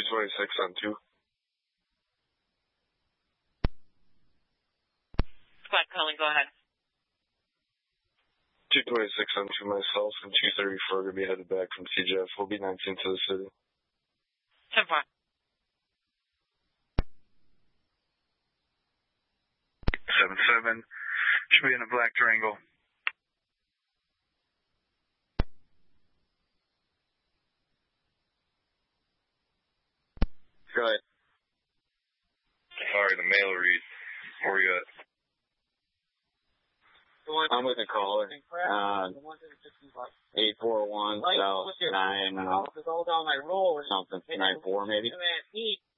226 on 2. Squad calling, go ahead. 226 on 2 myself and 234 going to be headed back from CJF. We'll be 19 to the city. 10-4. 7-7. Should be in a black triangle. Go ahead. Sorry, the mail read. Where you at? I'm with a caller. 841 South 9 something 94 maybe.